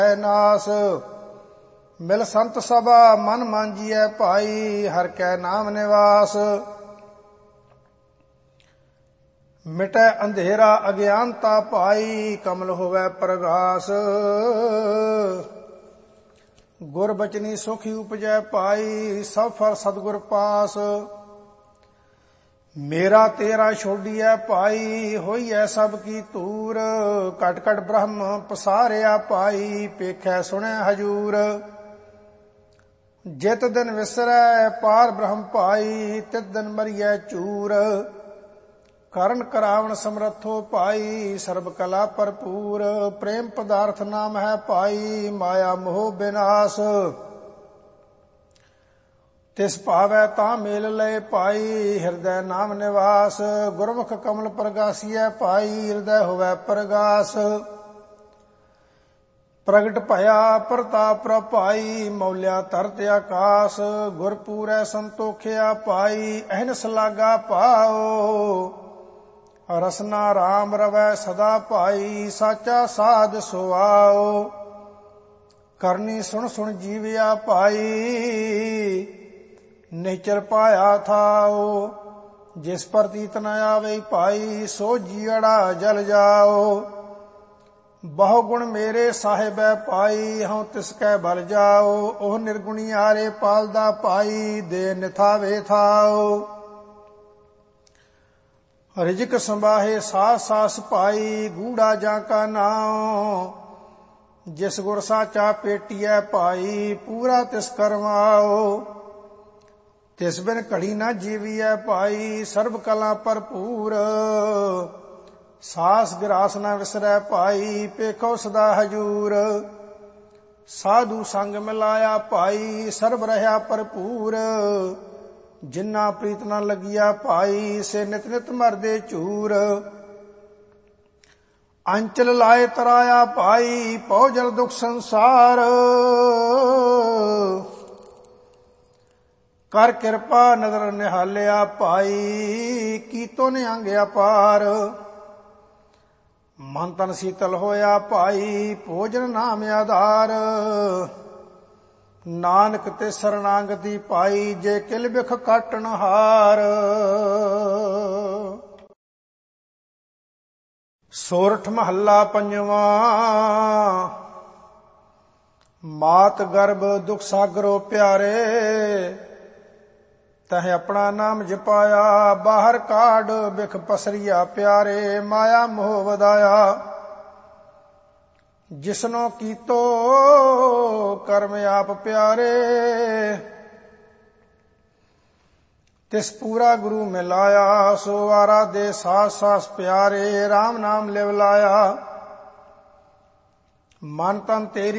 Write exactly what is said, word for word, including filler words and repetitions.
नास। मिल संत सभा मन मांजिए भाई, हर कै नाम निवास। मिटै अंधेरा अज्ञानता पाई, कमल होवै प्रगास। गुर बचनी सुखी उपजै पाई, सब फल सतगुर पास। मेरा तेरा छोड़िए भाई, होइए सब की तूर। कट कट ब्रह्म पसारिया भाई, पेखै सुनै हजूर। जित दिन विसरै पार ब्रह्म भाई, तित दिन मरिए चूर। करण करावण समरथो भाई, सर्ब कला भरपूर। प्रेम पदार्थ नाम है भाई, माया मोह विनाश। तिस भावै तां मेल लय भाई, हिरदय नाम निवास। गुरमुख कमल प्रगासिए भाई, हिरदय होवै प्रगास। प्रगट भया प्रताप प्रभ भाई, मौल्या धरत आकाश। गुरपूरै संतोखिया भाई, अहनस लागा पाओ। रसना राम रवै सदा भाई, साचा साध सुआओ। करनी सुन सुन जीविया भाई, निचर पाया थाओ। जिस प्रतीत न आवे भाई, सो जीअड़ा जल जाओ। बहु गुण मेरे साहिब भाई, हूँ तिसकै बल जाओ। ओह निर्गुणी आरे पालदा भाई, दे निथावे थाओ। रिजक संभाहे सास सास भाई, गूढ़ा जाका नाम। जिस गुर साचा पेटिए भाई, पूरा तिस करवाओ। तिस बिन घड़ी न जीविए भाई, सर्व कला भरपूर। सास गिरास न विसरै भाई, पेखो सदा हजूर। साधु संग मिलाया भाई, सर्व रहा भरपूर। जिन्ना प्रीत न लगिया भाई, से नित नित मरदे चूर। अंचल लाए तराया भाई, पौजल दुख संसार। कर किरपा नदर निहालिया भाई, कीतो निहंग अपार। मन तन शीतल होया भाई, भोजन नाम आधार। नानक ते शरणागति पाई, जे किल बिख काटन हार। सोरठ महला पंजवा। मात गर्भ दुख सागरो प्यारे, तह अपना नाम जपाया। बाहर काढ़ बिख पसरिया प्यारे, माया मोह वदाया। जिसनो कीतो कर्म आप प्यारे, तिस पूरा गुरु मिलाया। सो आराधे सास सास प्यारे, राम नाम लिव लाया। मन तन तेरी